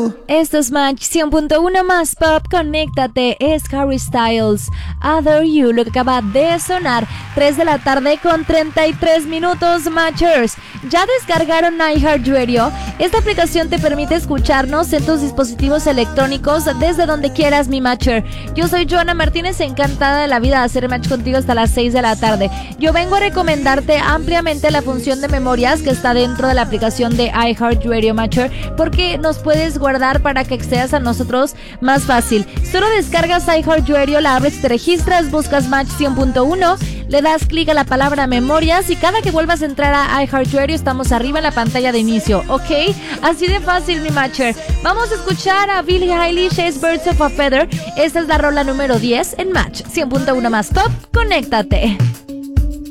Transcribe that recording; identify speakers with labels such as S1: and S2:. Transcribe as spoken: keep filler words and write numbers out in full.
S1: Esto es Match cien punto uno más Pop, conéctate, es Harry Styles, Adore You, lo que acaba de sonar, tres de la tarde con treinta y tres minutos, Matchers. ¿Ya descargaron iHeartRadio? Esta aplicación te permite escucharnos en tus dispositivos electrónicos desde donde quieras, mi Matcher. Yo soy Joana Martínez, encantada de la vida de hacer match contigo hasta las seis de la tarde. Yo vengo a recomendarte ampliamente la función de memorias que está dentro de la aplicación de iHeartRadio, Matcher, porque nos puedes guardar para que accedas a nosotros más fácil. Solo descargas iHeartRadio, la abres, te registras, buscas Match cien punto uno, le das clic a la palabra memorias y cada que vuelvas a entrar a iHeartRadio estamos arriba en la pantalla de inicio, ¿ok? Así de fácil, mi Matcher. Vamos a escuchar a Billie Eilish, es Birds of a Feather. Esta es la rola número diez en Match cien punto uno más Top. Conéctate.